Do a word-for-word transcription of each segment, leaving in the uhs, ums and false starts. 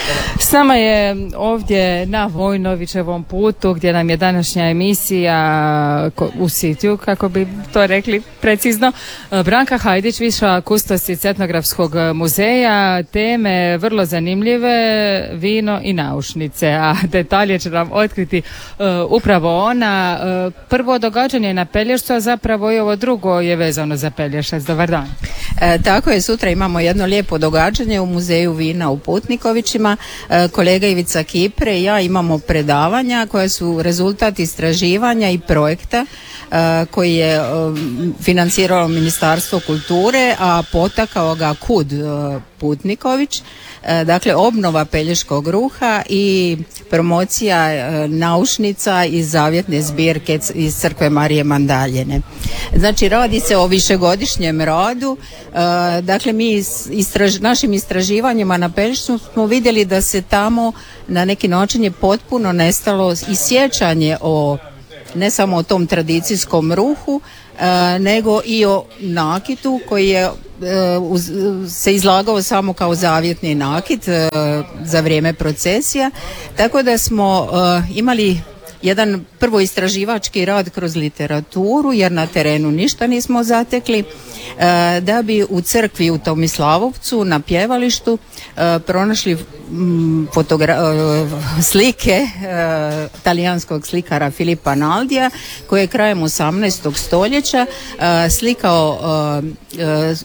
S nama je ovdje na Vojnovićevom putu, gdje nam je današnja emisija u sitiju, kako bi to rekli precizno, Branka Hajdić, viša kustosnica Etnografskog muzeja. Teme vrlo zanimljive, vino i naušnice, a detalje će nam otkriti uh, upravo ona. Uh, prvo događanje na Pelješcu, a zapravo i ovo drugo je vezano za Pelješac. Dobar dan. E, tako je, sutra imamo jedno lijepo događanje u Muzeju vina u Putnikovićima. E, kolega Ivica Kipre i ja imamo predavanja koja su rezultat istraživanja i projekta e, koji je e, financiralo Ministarstvo kulture, a potakao ga KUD e, Putniković. E, dakle, obnova Pelješkog ruha i promocija e, naušnica iz zavjetne zbirke iz crkve Marije Mandaljene. Znači, radi se o višegodišnjem radu. E, dakle, mi istraž, našim istraživanjima na Pelješcu smo vidjeli da se tamo na neki način je potpuno nestalo i sjećanje o ne samo o tom tradicijskom ruhu, e, nego i o nakitu koji je e, uz, se izlagao samo kao zavjetni nakit e, za vrijeme procesija. Tako da smo e, imali jedan prvo istraživački rad kroz literaturu, jer na terenu ništa nismo zatekli, e, da bi u crkvi u Tomislavovcu na pjevalištu e, pronašli m, fotogra- e, slike e, talijanskog slikara Filipa Naldija, koji je krajem osamnaestog stoljeća e, slikao e, e,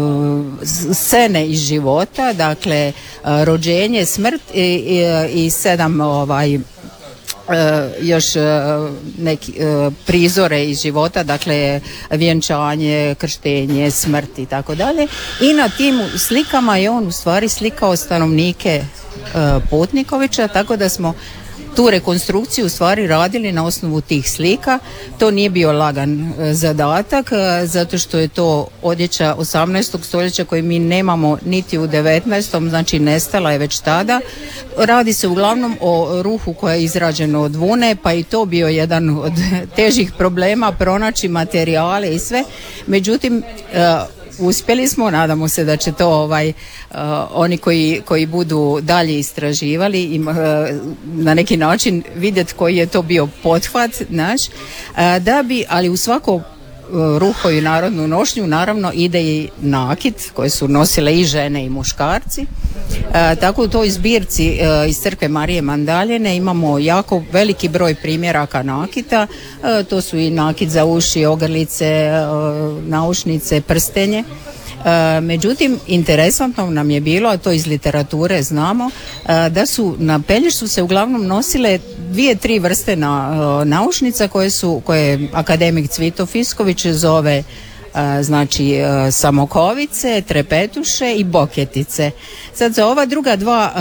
scene iz života, dakle e, rođenje, smrt i, i, i sedam ovaj Uh, još uh, neki uh, prizore iz života, dakle vjenčanje, krštenje, smrt i tako dalje. I na tim slikama je on u stvari slikao stanovnike uh, Putnikovića, tako da smo tu rekonstrukciju u stvari radili na osnovu tih slika. To nije bio lagan e, zadatak, e, zato što je to odjeća osamnaestog stoljeća koji mi nemamo niti u devetnaestom, znači nestala je već tada. Radi se uglavnom o ruhu koje je izrađeno od vune, pa i to bio jedan od težih problema, pronaći materijale i sve. Međutim, e, uspjeli smo, nadamo se da će to ovaj, uh, oni koji, koji budu dalje istraživali im, uh, na neki način vidjeti koji je to bio pothvat naš, uh, da bi, ali u svako uh, ruho i narodnu nošnju naravno ide i nakit koje su nosile i žene i muškarci. Uh, tako u toj zbirci uh, iz crkve Marije Mandaljene imamo jako veliki broj primjeraka nakita. Uh, to su i nakit za uši, ogrlice, uh, naušnice, prstenje. Uh, međutim, interesantno nam je bilo, a to iz literature znamo, uh, da su na Pelješcu se uglavnom nosile dvije, tri vrste na, uh, naušnica koje su, koje akademik Cvito Fisković zove Uh, znači uh, samokovice, trepetuše i boketice. Sad za ova druga dva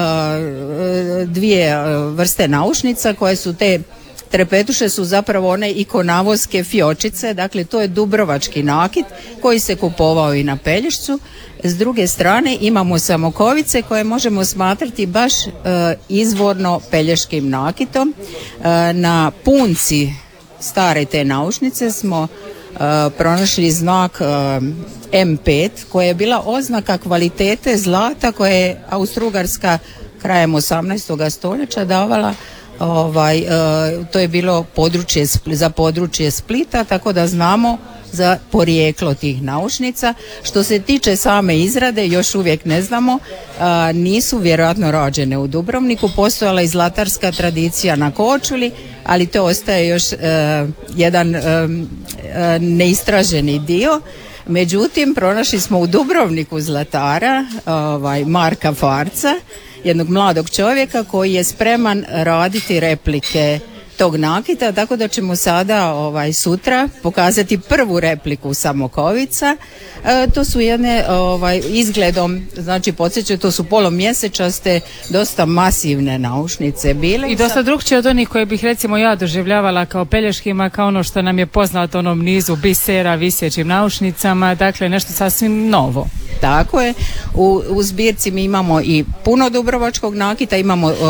uh, dvije uh, vrste naušnica koje su te trepetuše su zapravo one ikonavoske fjočice, dakle to je dubrovački nakit koji se kupovao i na Pelješcu. S druge strane imamo samokovice koje možemo smatrati baš uh, izvorno pelješkim nakitom. Uh, na punci stare te naušnice smo Uh, pronašli znak uh, em pet koja je bila oznaka kvalitete zlata koje je Austro-Ugarska krajem osamnaestog stoljeća davala. Ovaj, uh, to je bilo područje, za područje Splita, tako da znamo za porijeklo tih naušnica. Što se tiče same izrade, još uvijek ne znamo, a, nisu vjerojatno rađene u Dubrovniku, postojala i zlatarska tradicija na Korčuli, ali to ostaje još a, jedan a, a, neistraženi dio. Međutim, pronašli smo u Dubrovniku zlatara, ovaj, Marka Farca, jednog mladog čovjeka koji je spreman raditi replike tog nakita, tako da ćemo sada ovaj, sutra pokazati prvu repliku samokovica. E, to su jedne ovaj, izgledom, znači podsjećaju, to su polomjesečaste, dosta masivne naušnice bile. I dosta drugčije od onih koje bih recimo ja doživljavala kao pelješkima, kao ono što nam je poznato onom nizu bisera, visjećim naušnicama, dakle nešto sasvim novo. Tako je, u, u zbirci mi imamo i puno dubrovačkog nakita, imamo uh,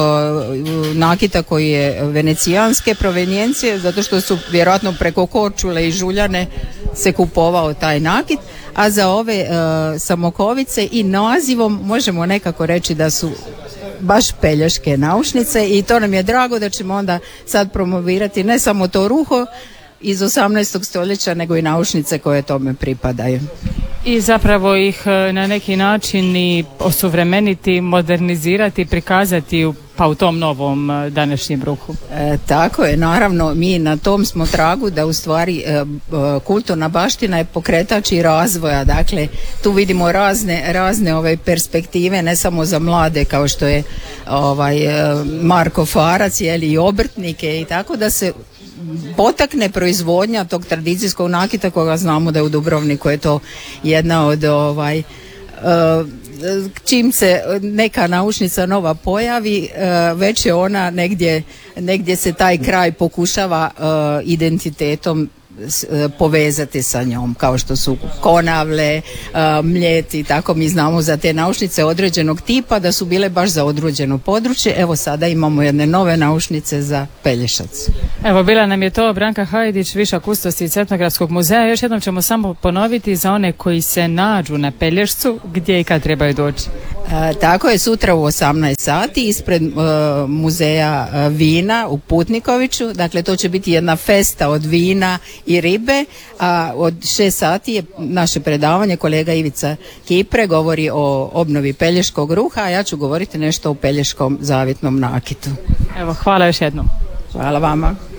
nakita koji je venecijanske provenijencije, zato što su vjerojatno preko Korčule i Žuljane se kupovao taj nakit, a za ove uh, samokovice i nazivom možemo nekako reći da su baš pelješke naušnice i to nam je drago da ćemo onda sad promovirati ne samo to ruho iz osamnaestog stoljeća, nego i naušnice koje tome pripadaju. I zapravo ih na neki način i osuvremeniti, modernizirati, prikazati u, pa u tom novom današnjem ruhu. E, tako je, naravno mi na tom smo tragu da u stvari e, kulturna baština je pokretač i razvoja, dakle tu vidimo razne, razne ove perspektive, ne samo za mlade kao što je ovaj, Marko Farac, jeli, i obrtnike i tako da se potakne proizvodnja tog tradicijskog nakita koga znamo da je u Dubrovniku je to jedna od ovaj, uh, čim se neka naušnica nova pojavi, uh, već je ona negdje, negdje se taj kraj pokušava uh, identitetom povezati sa njom, kao što su Konavle, Mljet i tako. Mi znamo za te naušnice određenog tipa da su bile baš za određeno područje. Evo sada imamo jedne nove naušnice za Pelješac. Evo bila nam je to Branka Hajdić, viša kustosinja Etnografskog muzeja. Još jednom ćemo samo ponoviti za one koji se nađu na Pelješcu, gdje i kad trebaju doći. E, tako je, sutra u osamnaest sati ispred e, muzeja e, vina u Putnikoviću. Dakle, to će biti jedna festa od vina i ribe, a od šest sati je naše predavanje. Kolega Ivica Kipre govori o obnovi pelješkog ruha, a ja ću govoriti nešto o pelješkom zavjetnom nakitu. Evo, hvala još jednom. Hvala vama.